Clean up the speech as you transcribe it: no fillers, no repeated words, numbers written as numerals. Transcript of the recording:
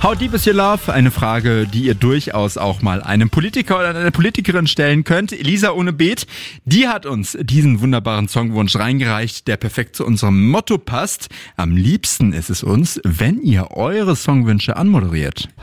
How deep is your love? Eine Frage, die ihr durchaus auch mal einem Politiker oder einer Politikerin stellen könnt. Elisa ohne Beet, die hat uns diesen wunderbaren Songwunsch reingereicht, der perfekt zu unserem Motto passt. Am liebsten ist es uns, wenn ihr eure Songwünsche anmoderiert.